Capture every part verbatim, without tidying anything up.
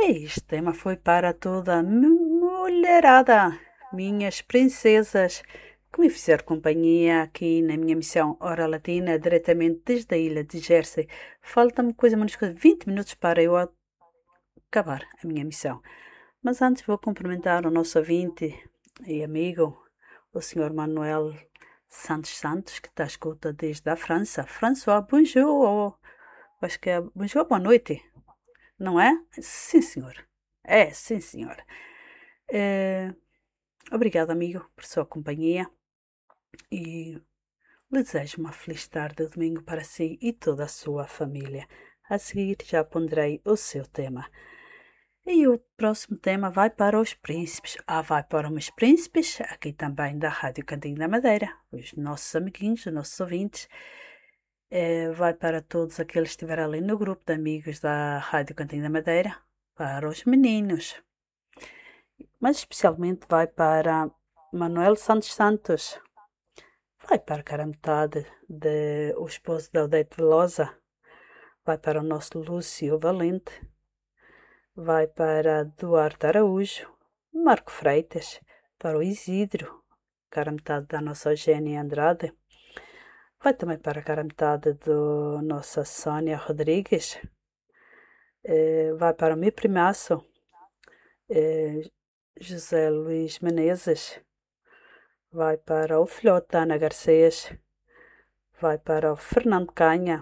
Este tema foi para toda a mulherada, minhas princesas, que me fizeram companhia aqui na minha missão Hora Latina, diretamente desde a ilha de Jersey. Falta-me coisa menos que vinte minutos para eu acabar a minha missão. Mas antes vou cumprimentar o nosso ouvinte e amigo, o senhor Manuel Santos Santos, que está à escuta desde a França. François, bonjour! Acho que é bonjour, boa noite. Não é? Sim, senhor. É, sim, senhor. É, obrigado, amigo, por sua companhia e lhe desejo uma feliz tarde de domingo para si e toda a sua família. A seguir já ponderei o seu tema. E o próximo tema vai para os príncipes. Ah, vai para os príncipes, aqui também da Rádio Cantinho da Madeira, os nossos amiguinhos, os nossos ouvintes. É, vai para todos aqueles que estiverem ali no grupo de amigos da Rádio Cantinho da Madeira, para os meninos. Mas especialmente vai para Manuel Santos Santos, vai para a cara metade de o esposo da Odete Velosa, vai para o nosso Lúcio Valente, vai para Duarte Araújo, Marco Freitas, para o Isidro, cara metade da nossa Eugénia Andrade, vai também para a cara metade da nossa Sónia Rodrigues, eh, vai para o meu primaço, eh, José Luís Menezes, vai para o filhote da Ana Garcês, vai para o Fernando Canha,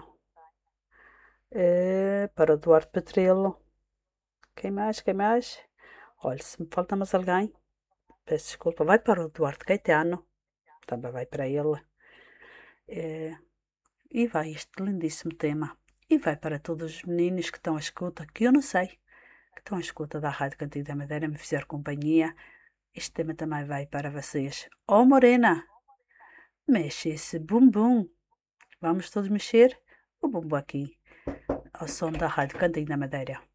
eh, para o Duarte Petrelo. Quem mais? Quem mais? Olha, se me falta mais alguém, peço desculpa. Vai para o Duarte Caetano, também vai para ele. Eh, e vai este lindíssimo tema. E vai para todos os meninos que estão à escuta, que eu não sei, que estão à escuta da Rádio Cantiga da Madeira, me fizeram companhia. Este tema também vai para vocês. Oh, Morena, mexe esse bumbum. Vamos todos mexer o bumbum aqui, ao som da Rádio Cantinho da Madeira.